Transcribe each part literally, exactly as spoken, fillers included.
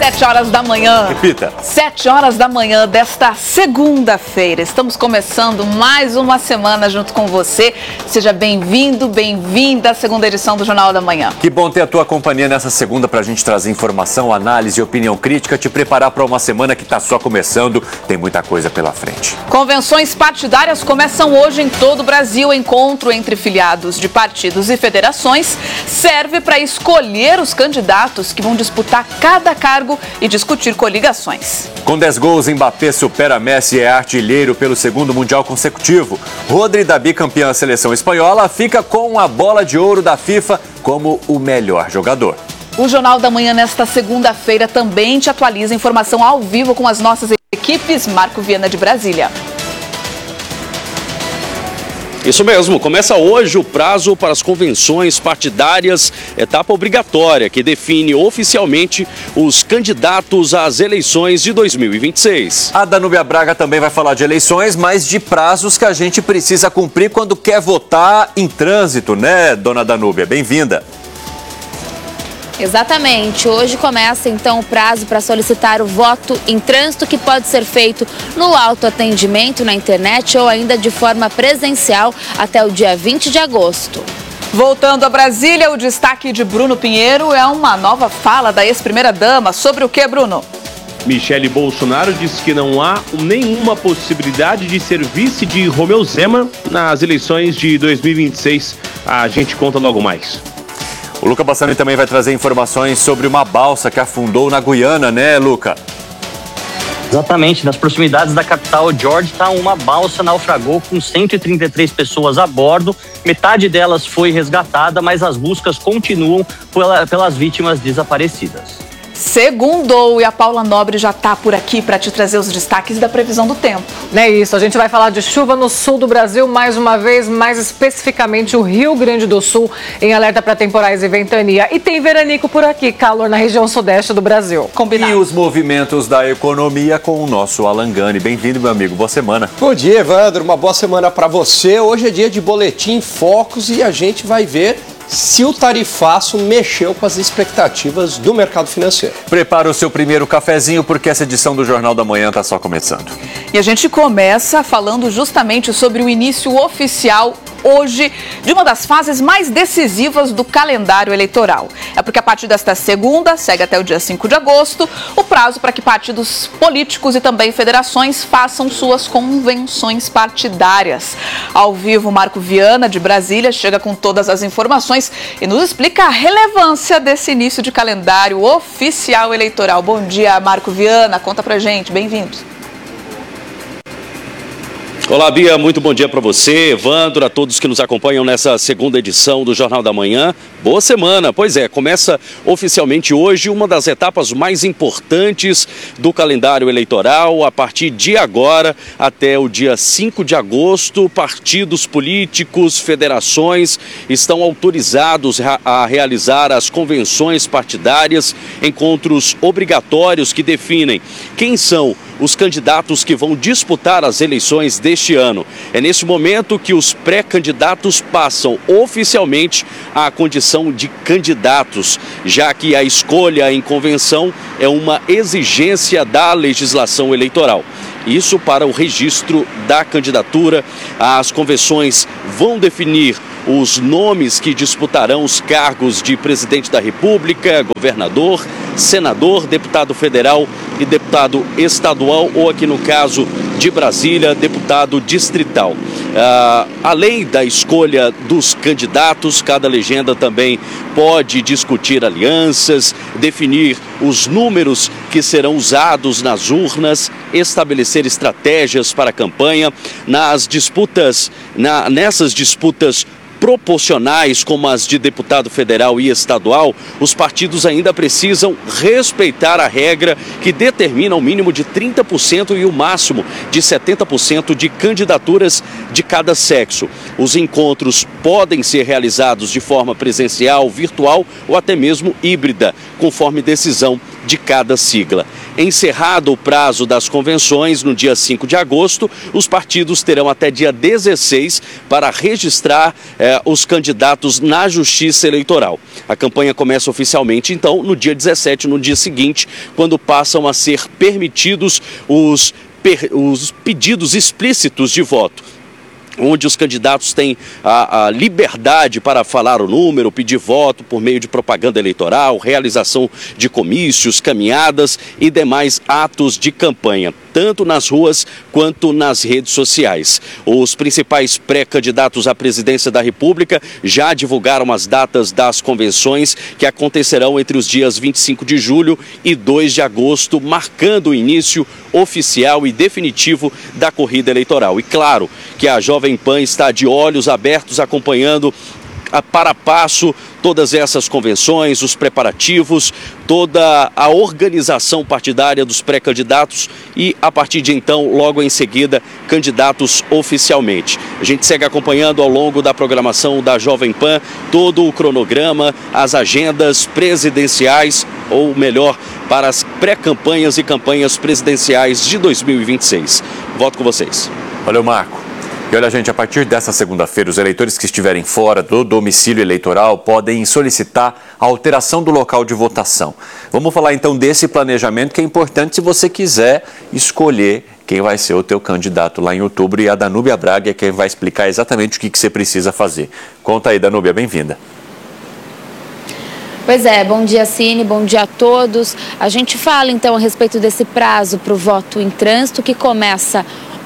Sete horas da manhã. Repita. Sete horas da manhã desta segunda-feira. Estamos começando mais uma semana junto com você. Seja bem-vindo, bem-vinda à segunda edição do Jornal da Manhã. Que bom ter a tua companhia nessa segunda para a gente trazer informação, análise e opinião crítica, te preparar para uma semana que está só começando. Tem muita coisa pela frente. Convenções partidárias começam hoje em todo o Brasil. Encontro entre filiados de partidos e federações serve para escolher os candidatos que vão disputar cada cargo e discutir coligações. Com dez gols, Mbappé supera Messi e é artilheiro pelo segundo Mundial consecutivo. Rodri, da bicampeã seleção espanhola, fica com a bola de ouro da FIFA como o melhor jogador. O Jornal da Manhã nesta segunda-feira também te atualiza informação ao vivo com as nossas equipes. Marco Viana de Brasília. Isso mesmo, começa hoje o prazo para as convenções partidárias, etapa obrigatória que define oficialmente os candidatos às eleições de dois mil e vinte e seis. A Danúbia Braga também vai falar de eleições, mas de prazos que a gente precisa cumprir quando quer votar em trânsito, né, dona Danúbia? Bem-vinda. Exatamente. Hoje começa então o prazo para solicitar o voto em trânsito, que pode ser feito no autoatendimento na internet ou ainda de forma presencial até o dia vinte de agosto. Voltando a Brasília, o destaque de Bruno Pinheiro é uma nova fala da ex-primeira-dama. Sobre o que, Bruno? Michele Bolsonaro disse que não há nenhuma possibilidade de ser vice de Romeu Zema nas eleições de dois mil e vinte e seis. A gente conta logo mais. O Luca Bassani também vai trazer informações sobre uma balsa que afundou na Guiana, né, Luca? Exatamente, nas proximidades da capital Georgetown, uma balsa naufragou com cento e trinta e três pessoas a bordo. Metade delas foi resgatada, mas as buscas continuam pelas vítimas desaparecidas. Segundou e a Paula Nobre já está por aqui para te trazer os destaques da previsão do tempo. É isso, a gente vai falar de chuva no sul do Brasil mais uma vez, mais especificamente o Rio Grande do Sul em alerta para temporais e ventania. E tem veranico por aqui, calor na região sudeste do Brasil. Combinado. E os movimentos da economia com o nosso Alan Gani. Bem-vindo, meu amigo. Boa semana. Bom dia, Evandro. Uma boa semana para você. Hoje é dia de boletim Focus e a gente vai ver se o tarifaço mexeu com as expectativas do mercado financeiro. Prepara o seu primeiro cafezinho, porque essa edição do Jornal da Manhã está só começando. E a gente começa falando justamente sobre o início oficial hoje de uma das fases mais decisivas do calendário eleitoral. É porque a partir desta segunda, segue até o dia cinco de agosto, o prazo para que partidos políticos e também federações façam suas convenções partidárias. Ao vivo, Marco Viana, de Brasília, chega com todas as informações e nos explica a relevância desse início de calendário oficial eleitoral. Bom dia, Marco Viana, conta pra gente, bem-vindo. Olá, Bia, muito bom dia para você, Evandro, a todos que nos acompanham nessa segunda edição do Jornal da Manhã. Boa semana, pois é, começa oficialmente hoje uma das etapas mais importantes do calendário eleitoral. A partir de agora até o dia cinco de agosto, partidos políticos, federações estão autorizados a realizar as convenções partidárias, encontros obrigatórios que definem quem são os candidatos que vão disputar as eleições deste ano. É nesse momento que os pré-candidatos passam oficialmente à condição de candidatos, já que a escolha em convenção é uma exigência da legislação eleitoral. Isso para o registro da candidatura. As convenções vão definir os nomes que disputarão os cargos de presidente da República, governador, senador, deputado federal e deputado estadual, ou aqui no caso de Brasília, deputado distrital. Uh, além da escolha dos candidatos, cada legenda também pode discutir alianças, definir os números que serão usados nas urnas, estabelecer estratégias para a campanha. Nas disputas, na, nessas disputas proporcionais, como as de deputado federal e estadual, os partidos ainda precisam respeitar a regra que determina o mínimo de trinta por cento e o máximo de setenta por cento de candidaturas de cada sexo. Os encontros podem ser realizados de forma presencial, virtual ou até mesmo híbrida, conforme decisão de cada sigla. Encerrado o prazo das convenções, no dia cinco de agosto, os partidos terão até dia dezesseis para registrar eh, os candidatos na Justiça Eleitoral. A campanha começa oficialmente, então, no dia dezessete, no dia seguinte, quando passam a ser permitidos os, per, os pedidos explícitos de voto, onde os candidatos têm a, a liberdade para falar o número, pedir voto por meio de propaganda eleitoral, realização de comícios, caminhadas e demais atos de campanha, tanto nas ruas quanto nas redes sociais. Os principais pré-candidatos à presidência da República já divulgaram as datas das convenções que acontecerão entre os dias vinte e cinco de julho e dois de agosto, marcando o início oficial e definitivo da corrida eleitoral. E claro que a Jovem Pan está de olhos abertos acompanhando a para passo todas essas convenções, os preparativos, toda a organização partidária dos pré-candidatos e, a partir de então, logo em seguida, candidatos oficialmente. A gente segue acompanhando ao longo da programação da Jovem Pan todo o cronograma, as agendas presidenciais, ou melhor, para as pré-campanhas e campanhas presidenciais de dois mil e vinte e seis. Volto com vocês. Valeu, Marco. E olha, gente, a partir dessa segunda-feira, os eleitores que estiverem fora do domicílio eleitoral podem solicitar a alteração do local de votação. Vamos falar então desse planejamento que é importante se você quiser escolher quem vai ser o teu candidato lá em outubro. E a Danúbia Braga é quem vai explicar exatamente o que, que você precisa fazer. Conta aí, Danúbia, bem-vinda. Pois é, bom dia, Cine, bom dia a todos. A gente fala então a respeito desse prazo para o voto em trânsito que começa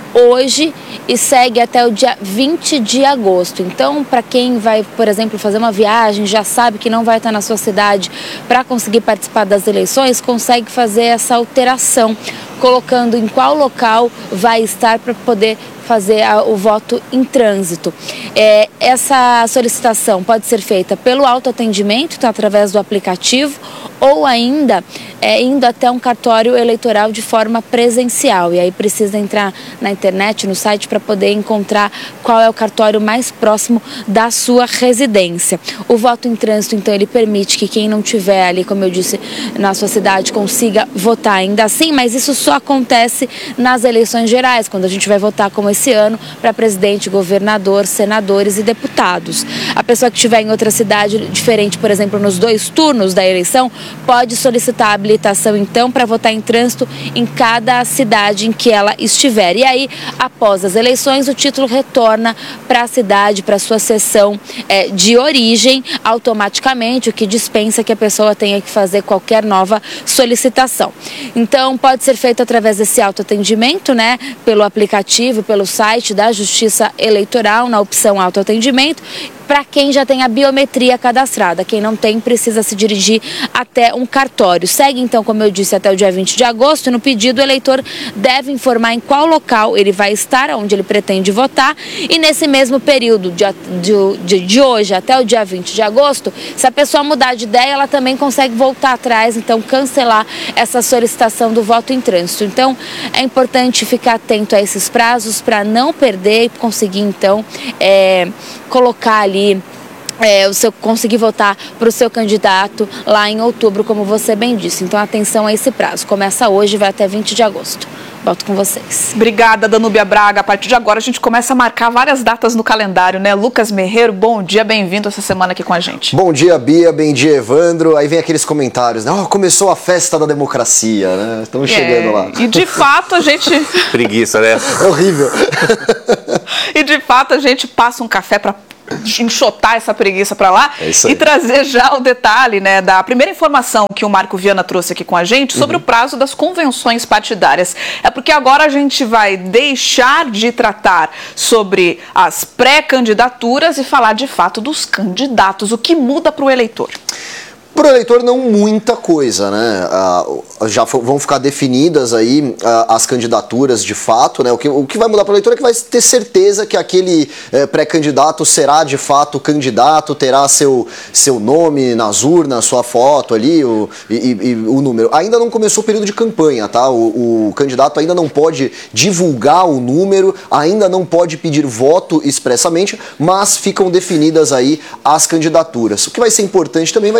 hoje e segue até o dia vinte de agosto. Então, para quem vai, por exemplo, fazer uma viagem, já sabe que não vai estar na sua cidade para conseguir participar das eleições, consegue fazer essa alteração, colocando em qual local vai estar para poder fazer a, o voto em trânsito. É, essa solicitação pode ser feita pelo autoatendimento, então, através do aplicativo, ou ainda é, indo até um cartório eleitoral de forma presencial. E aí precisa entrar na internet, no site, para poder encontrar qual é o cartório mais próximo da sua residência. O voto em trânsito, então, ele permite que quem não tiver ali, como eu disse, na sua cidade, consiga votar ainda assim, mas isso só acontece nas eleições gerais, quando a gente vai votar, como esse ano, para presidente, governador, senadores e deputados. A pessoa que estiver em outra cidade diferente, por exemplo, nos dois turnos da eleição, pode solicitar a habilitação, então, para votar em trânsito em cada cidade em que ela estiver. E aí, após as eleições, o título retorna para a cidade, para a sua seção é, de origem, automaticamente, o que dispensa que a pessoa tenha que fazer qualquer nova solicitação. Então, pode ser feito através desse autoatendimento, né, pelo aplicativo, pelo site da Justiça Eleitoral, na opção autoatendimento, para quem já tem a biometria cadastrada. Quem não tem, precisa se dirigir até um cartório. Segue, então, como eu disse, até o dia vinte de agosto. E no pedido, o eleitor deve informar em qual local ele vai estar, onde ele pretende votar. E nesse mesmo período, de, de, de hoje até o dia vinte de agosto, se a pessoa mudar de ideia, ela também consegue voltar atrás, então cancelar essa solicitação do voto em trânsito. Então, é importante ficar atento a esses prazos para não perder e conseguir, então, é, colocar ali É, o seu, conseguir votar para o seu candidato lá em outubro, como você bem disse. Então, atenção a esse prazo. Começa hoje e vai até vinte de agosto. Volto com vocês. Obrigada, Danúbia Braga. A partir de agora, a gente começa a marcar várias datas no calendário, né? Lucas Merreiro, bom dia, bem-vindo essa semana aqui com a gente. Bom dia, Bia, bom dia, Evandro. Aí vem aqueles comentários, né? Oh, começou a festa da democracia, né? Estamos é, chegando lá. E de fato, a gente... Preguiça, né? É horrível. E de fato, a gente passa um café para enxotar essa preguiça para lá é e trazer já o detalhe, né, da primeira informação que o Marco Viana trouxe aqui com a gente sobre uhum. o prazo das convenções partidárias. É porque agora a gente vai deixar de tratar sobre as pré-candidaturas e falar de fato dos candidatos, o que muda para o eleitor. Para o eleitor, não muita coisa, né? Ah, já vão ficar definidas aí ah, as candidaturas de fato, né? O que, o que vai mudar para o eleitor é que vai ter certeza que aquele eh, pré-candidato será de fato candidato, terá seu, seu nome nas urnas, sua foto ali o, e, e o número. Ainda não começou o período de campanha, tá? O, o candidato ainda não pode divulgar o número, ainda não pode pedir voto expressamente, mas ficam definidas aí as candidaturas. O que vai ser importante também vai ser ver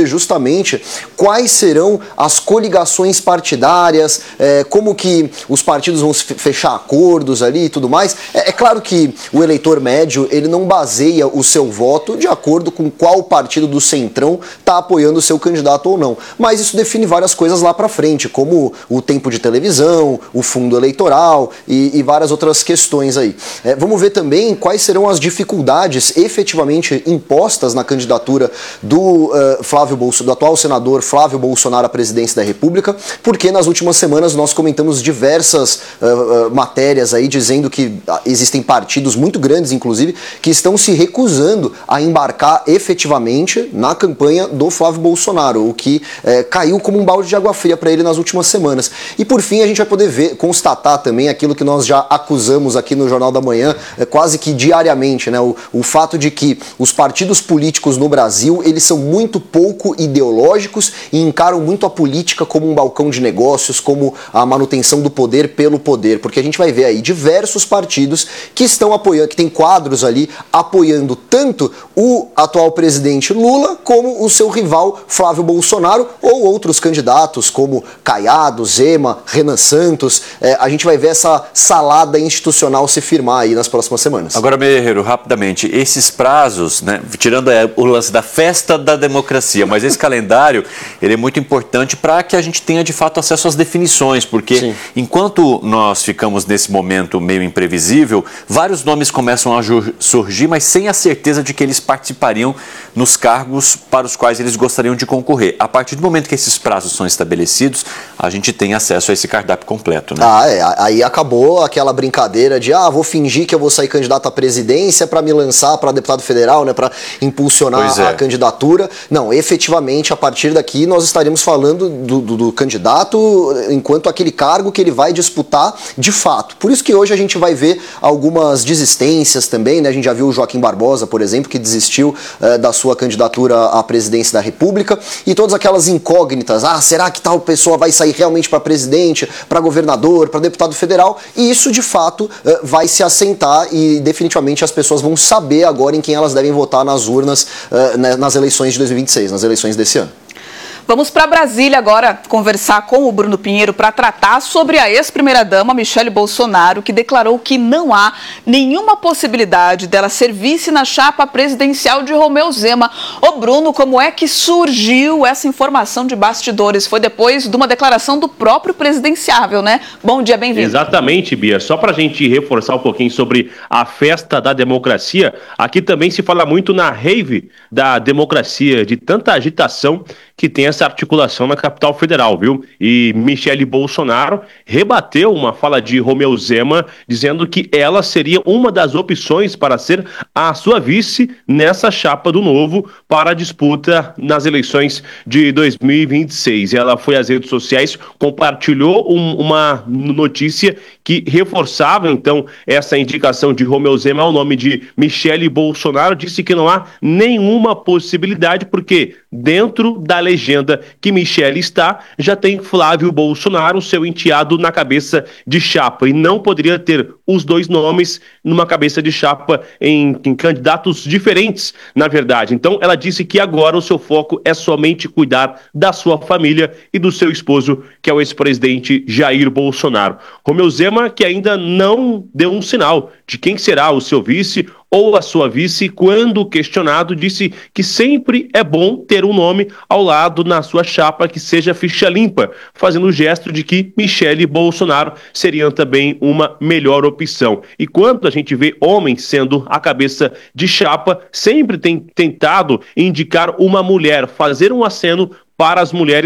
justamente quais serão as coligações partidárias, é, como que os partidos vão fechar acordos ali e tudo mais. É, é claro que o eleitor médio, ele não baseia o seu voto de acordo com qual partido do Centrão está apoiando o seu candidato ou não. Mas isso define várias coisas lá para frente, como o tempo de televisão, o fundo eleitoral e, e várias outras questões aí. É, vamos ver também quais serão as dificuldades efetivamente impostas na candidatura do, uh, Flávio Bolso, do atual senador Flávio Bolsonaro à presidência da República, porque nas últimas semanas nós comentamos diversas uh, uh, matérias aí dizendo que existem partidos muito grandes, inclusive, que estão se recusando a embarcar efetivamente na campanha do Flávio Bolsonaro, o que uh, caiu como um balde de água fria para ele nas últimas semanas. E por fim a gente vai poder ver, constatar também aquilo que nós já acusamos aqui no Jornal da Manhã, uh, quase que diariamente, né? O, o fato de que os partidos políticos no Brasil, eles são muito pouco ideológicos e encaram muito a política como um balcão de negócios, como a manutenção do poder pelo poder, porque a gente vai ver aí diversos partidos que estão apoiando, que tem quadros ali apoiando tanto o atual presidente Lula como o seu rival Flávio Bolsonaro ou outros candidatos como Caiado, Zema, Renan Santos. É, a gente vai ver essa salada institucional se firmar aí nas próximas semanas. Agora, Meirheiro, rapidamente, esses prazos, né, tirando é, o lance da festa da democracia, mas esse calendário ele é muito importante para que a gente tenha de fato acesso às definições, porque Sim. enquanto nós ficamos nesse momento meio imprevisível, vários nomes começam a surgir, mas sem a certeza de que eles participariam nos cargos para os quais eles gostariam de concorrer. A partir do momento que esses prazos são estabelecidos, a gente tem acesso a esse cardápio completo, né? Ah, é. Aí acabou aquela brincadeira de, ah, vou fingir que eu vou sair candidato à presidência para me lançar para deputado federal, né, para impulsionar é. a candidatura. Não, efetivamente, a partir daqui nós estaremos falando do, do, do candidato enquanto aquele cargo que ele vai disputar de fato. Por isso que hoje a gente vai ver algumas desistências também, né? A gente já viu o Joaquim Barbosa, por exemplo, que desistiu eh, da sua candidatura à presidência da República, e todas aquelas incógnitas, ah, será que tal pessoa vai sair realmente para presidente, para governador, para deputado federal? E isso, de fato, eh, vai se assentar e definitivamente as pessoas vão saber agora em quem elas devem votar nas urnas eh, nas eleições de dois mil e vinte e seis, nas eleições desse ano. Vamos para Brasília agora conversar com o Bruno Pinheiro para tratar sobre a ex-primeira-dama Michele Bolsonaro, que declarou que não há nenhuma possibilidade dela ser vice na chapa presidencial de Romeu Zema. Ô Bruno, como é que surgiu essa informação de bastidores? Foi depois de uma declaração do próprio presidenciável, né? Bom dia, bem-vindo. Exatamente, Bia. Só para a gente reforçar um pouquinho sobre a festa da democracia, aqui também se fala muito na rave da democracia, de tanta agitação que tem essa articulação na capital federal, viu? E Michele Bolsonaro rebateu uma fala de Romeu Zema, dizendo que ela seria uma das opções para ser a sua vice nessa chapa do Novo para a disputa nas eleições de dois mil e vinte e seis. Ela foi às redes sociais, compartilhou um, uma notícia que reforçava, então, essa indicação de Romeu Zema ao nome de Michele Bolsonaro, disse que não há nenhuma possibilidade, porque dentro da legenda que Michele está, já tem Flávio Bolsonaro, seu enteado, na cabeça de chapa, e não poderia ter os dois nomes numa cabeça de chapa em, em candidatos diferentes, na verdade. Então, ela disse que agora o seu foco é somente cuidar da sua família e do seu esposo, que é o ex-presidente Jair Bolsonaro. Romeu Zema, que ainda não deu um sinal de quem será o seu vice ou a sua vice, quando questionado, disse que sempre é bom ter um nome ao lado na sua chapa que seja ficha limpa, fazendo o gesto de que Michele Bolsonaro seria também uma melhor opção. E quando a gente vê homens sendo a cabeça de chapa, sempre tem tentado indicar uma mulher, fazer um aceno para as mulheres